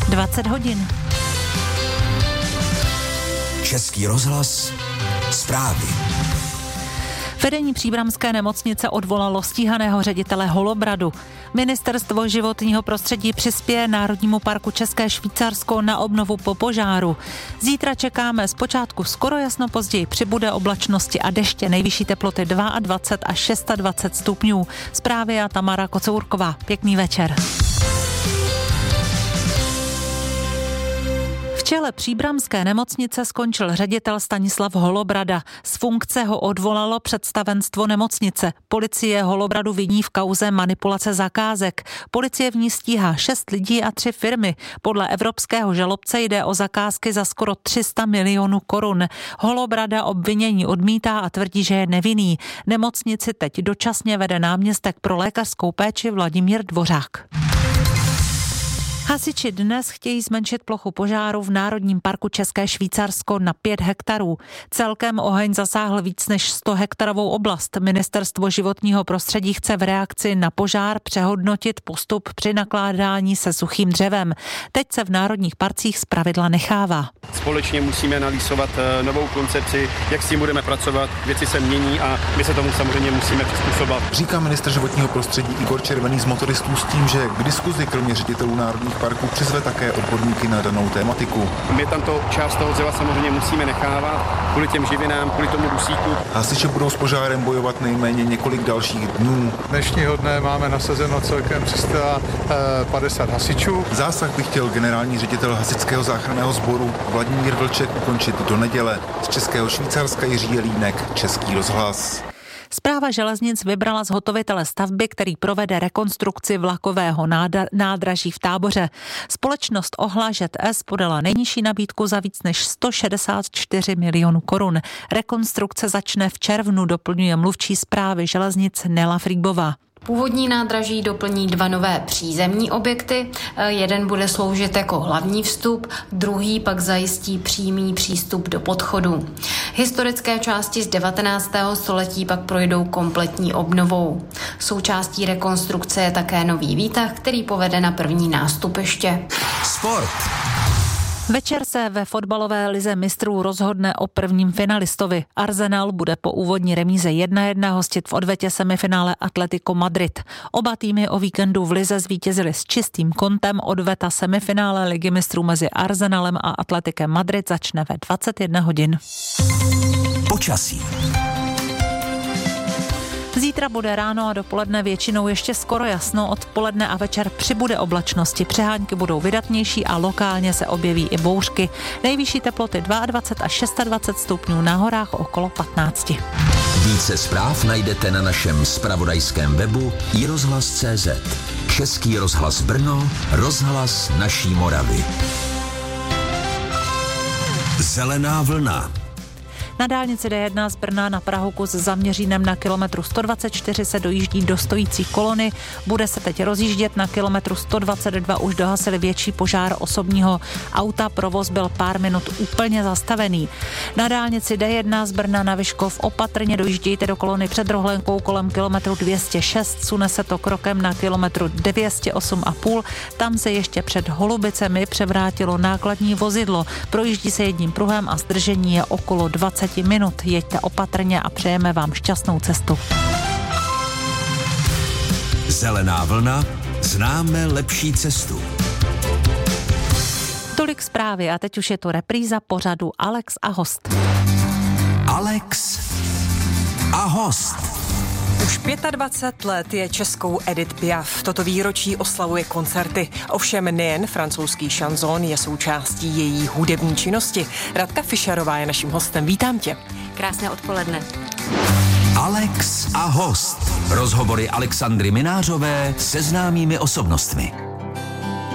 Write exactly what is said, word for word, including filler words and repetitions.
dvacet hodin. Český rozhlas, zprávy. Vedení příbramské nemocnice odvolalo stíhaného ředitele Holobradu. Ministerstvo životního prostředí přispěje Národnímu parku České Švýcarsko na obnovu po požáru. Zítra čekáme zpočátku skoro jasno, později přibude oblačnosti a deště, nejvyšší teploty dvacet dva až dvacet šest stupňů. Zprávy a Tamara Kocourková. Pěkný večer. V čele příbramské nemocnice skončil ředitel Stanislav Holobrada. Z funkce ho odvolalo představenstvo nemocnice. Policie Holobradu viní v kauze manipulace zakázek. Policie v ní stíhá šest lidí a tři firmy. Podle evropského žalobce jde o zakázky za skoro tři sta milionů korun. Holobrada obvinění odmítá a tvrdí, že je nevinný. Nemocnici teď dočasně vede náměstek pro lékařskou péči Vladimír Dvořák. Hasiči dnes chtějí zmenšit plochu požáru v Národním parku České Švýcarsko na pět hektarů. Celkem oheň zasáhl víc než sto hektarovou oblast. Ministerstvo životního prostředí chce v reakci na požár přehodnotit postup při nakládání se suchým dřevem. Teď se v národních parcích zpravidla nechává. Společně musíme nalýsovat novou koncepci, jak s tím budeme pracovat. Věci se mění a my se tomu samozřejmě musíme přizpůsobit. Říká ministr životního prostředí Igor Červený z motoristů s tím, že k diskuzi kromě ředitelů národních parků přizve také odborníky na danou tématiku. My tam to část toho dřeva samozřejmě musíme nechávat kvůli těm živinám, kvůli tomu dusíku. Hasiči budou s požárem bojovat nejméně několik dalších dnů. Dnešního dne máme nasazeno celkem tři sta padesát hasičů. Zásah by chtěl generální ředitel hasičského záchranného sboru Vladimír Vlček ukončit do neděle. Z Českého Švýcarska Jiří Jelínek, Český rozhlas. Správa železnic vybrala zhotovitele stavby, který provede rekonstrukci vlakového nádraží v Táboře. Společnost Ohla Ž E S podala nejnižší nabídku za víc než sto šedesát čtyři milionů korun. Rekonstrukce začne v červnu, doplňuje mluvčí správy železnic Nela Frýbová. Původní nádraží doplní dva nové přízemní objekty. Jeden bude sloužit jako hlavní vstup, druhý pak zajistí přímý přístup do podchodu. Historické části z devatenáctého století pak projdou kompletní obnovou. Součástí rekonstrukce je také nový výtah, který povede na první nástupiště. Sport. Večer se ve fotbalové lize mistrů rozhodne o prvním finalistovi. Arsenal bude po úvodní remíze jedna jedna hostit v odvetě semifinále Atletico Madrid. Oba týmy o víkendu v lize zvítězili s čistým kontem. Odveta semifinále ligy mistrů mezi Arsenalem a Atletikem Madrid začne ve dvacet jedna hodin. Počasí. Zítra bude ráno a dopoledne většinou ještě skoro jasno, odpoledne a večer přibude oblačnosti. Přehánky budou vydatnější a lokálně se objeví i bouřky. Nejvyšší teploty dvacet dva až dvacet šest stupňů, na horách okolo patnáct. Více zpráv najdete na našem zpravodajském webu i rozhlas tečka cé zet. Český rozhlas Brno, rozhlas naší Moravy. Zelená vlna. Na dálnici D jedna z Brna na Prahu kus za Měřínem na kilometru sto dvacet čtyři se dojíždí do stojící kolony. Bude se teď rozjíždět, na kilometru sto dvacet dva už dohasili větší požár osobního auta. Provoz byl pár minut úplně zastavený. Na dálnici D jedna z Brna na Vyškov opatrně dojíždějte do kolony před Rohlenkou kolem kilometru dvě stě šest. Sune se to krokem na kilometru dvě stě osm a půl. Tam se ještě před Holubicemi převrátilo nákladní vozidlo. Projíždí se jedním pruhem a zdržení je okolo dvacet minut. Jeďte opatrně a přejeme vám šťastnou cestu. Zelená vlna, známe lepší cestu. Tolik zprávy a teď už je to repríza pořadu Alex a host. Alex a host. Už dvacet pět let je českou Edith Piaf. Toto výročí oslavuje koncerty. Ovšem nejen francouzský šanzón je součástí její hudební činnosti. Radka Fischerová je naším hostem. Vítám tě. Krásné odpoledne. Alex a host. Rozhovory Alexandry Minářové se známými osobnostmi.